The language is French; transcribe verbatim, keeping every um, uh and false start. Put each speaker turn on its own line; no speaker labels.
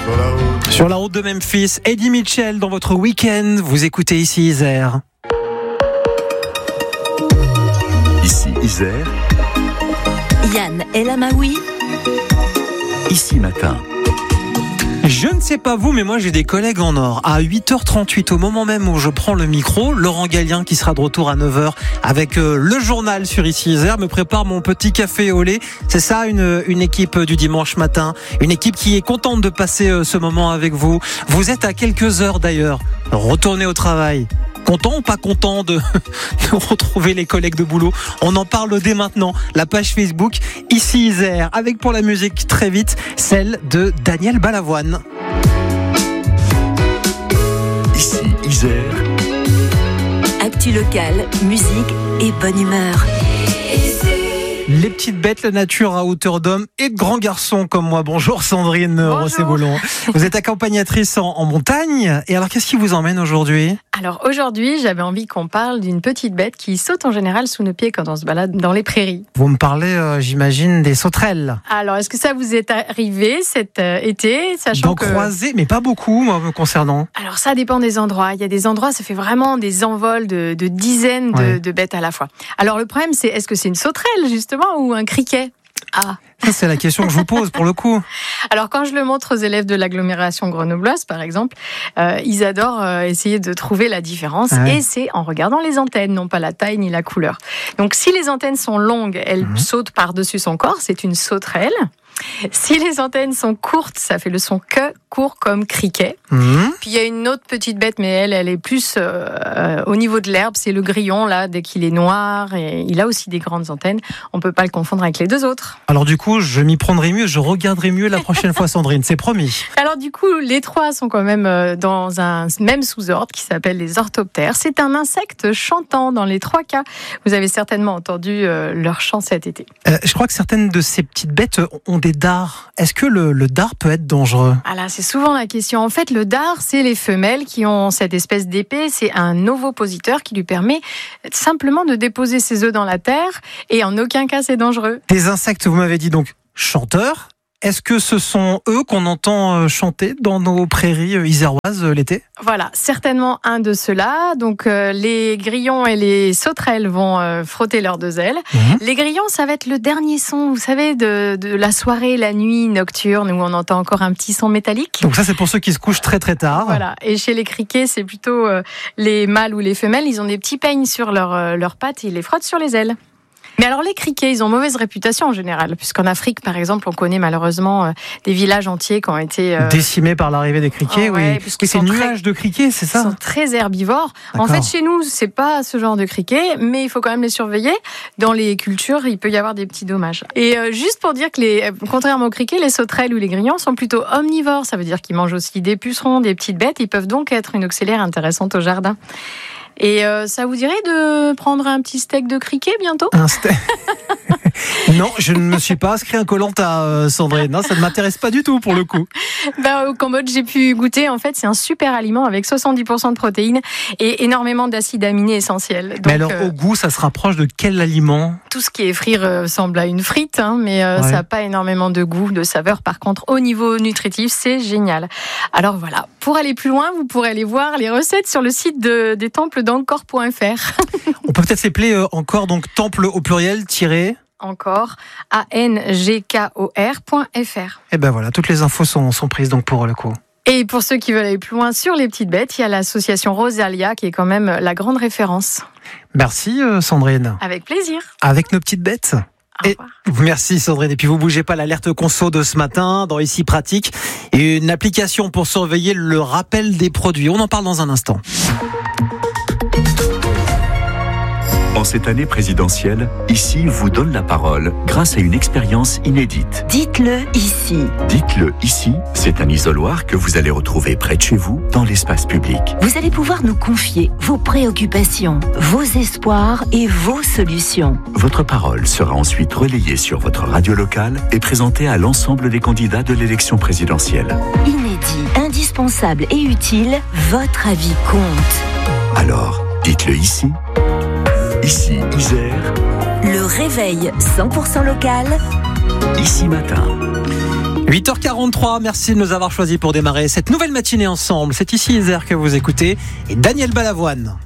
Sur la route de Memphis, Eddie Mitchell dans votre week-end. Vous écoutez ici Isère.
Ici Isère.
Yann El Amaoui.
Ici Matin.
Je ne sais pas vous, mais moi j'ai des collègues en or. À huit heures trente-huit, au moment même où je prends le micro, Laurent Gallien, qui sera de retour à neuf heures avec euh, le journal sur Ici Isère, me prépare mon petit café au lait. C'est ça une, une équipe du dimanche matin, une équipe qui est contente de passer euh, ce moment avec vous. Vous êtes à quelques heures d'ailleurs, retournez au travail. Content ou pas content de, de retrouver les collègues de boulot? On en parle dès maintenant. La page Facebook Ici Isère, avec pour la musique très vite celle de Daniel Balavoine.
Ici Isère.
Actu locale, musique et bonne humeur.
Les petites bêtes, la nature à hauteur d'homme et de grands garçons comme moi. Bonjour Sandrine Rosset-Boulon. Vous êtes accompagnatrice en, en montagne. Et alors, qu'est-ce qui vous emmène aujourd'hui ?
Alors aujourd'hui, j'avais envie qu'on parle d'une petite bête qui saute en général sous nos pieds quand on se balade dans les prairies.
Vous me parlez, euh, j'imagine, des sauterelles.
Alors, est-ce que ça vous est arrivé cet euh, été, sachant
D'en
que...
croiser, mais pas beaucoup, moi, me concernant.
Alors ça dépend des endroits. Il y a des endroits, ça fait vraiment des envols de, de dizaines de,
Ouais.
de bêtes à la fois. Alors le problème, c'est est-ce que c'est une sauterelle justement ou un criquet ? Ah.
Ça, c'est la question que je vous pose, pour le coup.
Alors quand je le montre aux élèves de l'agglomération grenobloise, par exemple, euh, ils adorent euh, essayer de trouver la différence.
Ouais.
Et c'est en regardant les antennes, non pas la taille ni la couleur. Donc si les antennes sont longues, elles
Mhm.
sautent par-dessus son corps, c'est une sauterelle. Si les antennes sont courtes, ça fait le son que, court comme criquet.
Mmh.
Puis il y a une autre petite bête, mais elle, elle est plus euh, euh, au niveau de l'herbe. C'est le grillon, là, dès qu'il est noir. Et il a aussi des grandes antennes. On peut pas le confondre avec les deux autres.
Alors du coup, je m'y prendrai mieux, je regarderai mieux la prochaine fois, Sandrine, c'est promis.
Alors du coup, les trois sont quand même euh, dans un même sous-ordre qui s'appelle les orthoptères. C'est un insecte chantant dans les trois cas. Vous avez certainement entendu euh, leur chant cet été.
Euh, je crois que certaines de ces petites bêtes ont des dards. Est-ce que le, le dard peut être dangereux ?
Ah là, c'est souvent la question. En fait, le dard, c'est les femelles qui ont cette espèce d'épée. C'est un ovopositeur qui lui permet simplement de déposer ses œufs dans la terre et en aucun cas c'est dangereux.
Des insectes, vous m'avez dit donc chanteurs. Est-ce que ce sont eux qu'on entend chanter dans nos prairies iséroises l'été ?
Voilà, certainement un de ceux-là. Donc euh, les grillons et les sauterelles vont euh, frotter leurs deux ailes.
Mmh.
Les grillons, ça va être le dernier son, vous savez, de, de la soirée, la nuit nocturne, où on entend encore un petit son métallique.
Donc ça, c'est pour ceux qui se couchent très très tard.
Voilà. Et chez les criquets, c'est plutôt euh, les mâles ou les femelles. Ils ont des petits peignes sur leurs euh, leurs pattes et ils les frottent sur les ailes. Mais alors les criquets, ils ont mauvaise réputation en général, puisqu'en Afrique, par exemple, on connaît malheureusement euh, des villages entiers qui ont été euh...
décimés par l'arrivée des criquets.
Oh, ouais,
oui,
puisqu'ils
oui c'est
sont
nuages
très...
de criquets, c'est ça ?
Ils sont très herbivores.
D'accord.
En fait, chez nous, c'est pas ce genre de criquets, mais il faut quand même les surveiller. Dans les cultures, il peut y avoir des petits dommages. Et euh, juste pour dire que, les, contrairement aux criquets, les sauterelles ou les grillons sont plutôt omnivores. Ça veut dire qu'ils mangent aussi des pucerons, des petites bêtes. Ils peuvent donc être une auxiliaire intéressante au jardin. Et euh, ça vous dirait de prendre un petit steak de criquet bientôt ?
Un steak. Non, je ne me suis pas inscrit à un Koh-Lanta, euh, Sandrine. Non, ça ne m'intéresse pas du tout pour le coup.
Ben, au Cambodge, j'ai pu goûter. En fait, c'est un super aliment avec soixante-dix pour cent de protéines et énormément d'acides aminés essentiels. Donc,
mais alors,
euh,
au goût, ça se rapproche de quel aliment ?
tout ce qui est frire euh, semble à une frite, hein, mais euh,
Ouais.
ça n'a pas énormément de goût, de saveur. Par contre, au niveau nutritif, c'est génial. Alors voilà, pour aller plus loin, vous pourrez aller voir les recettes sur le site de, des temples d'Angkor point f r.
On peut peut-être s'appeler euh, encore, donc temple au pluriel, tiré.
Encore, A N G K O R point F R.
Et ben voilà, toutes les infos sont, sont prises donc pour le coup.
Et pour ceux qui veulent aller plus loin sur les petites bêtes, il y a l'association Rosalia qui est quand même la grande référence.
Merci euh, Sandrine.
Avec plaisir.
Avec nos petites bêtes.
Au
Et
revoir.
merci Sandrine. Et puis vous bougez pas, l'alerte conso de ce matin dans Ici Pratique et une application pour surveiller le rappel des produits. On en parle dans un instant.
En cette année présidentielle, Ici vous donne la parole grâce à une expérience inédite.
Dites-le ici.
Dites-le ici, c'est un isoloir que vous allez retrouver près de chez vous, dans l'espace public.
Vous allez pouvoir nous confier vos préoccupations, vos espoirs et vos solutions.
Votre parole sera ensuite relayée sur votre radio locale et présentée à l'ensemble des candidats de l'élection présidentielle.
Inédit, indispensable et utile, votre avis compte.
Alors, dites-le ici. Ici, Isère.
Le réveil cent pour cent local.
Ici matin.
huit heures quarante-trois, merci de nous avoir choisis pour démarrer cette nouvelle matinée ensemble. C'est ici Isère que vous écoutez et Daniel Balavoine.